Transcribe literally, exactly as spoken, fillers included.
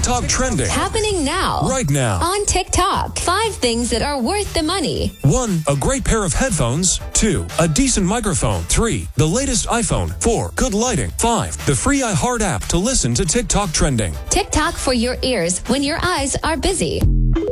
TikTok trending. Happening now. Right now. On TikTok. Five things that are worth the money. One, a great pair of headphones. Two, a decent microphone. Three, the latest iPhone. Four, good lighting. Five, the free iHeart app to listen to TikTok trending. TikTok for your ears when your eyes are busy.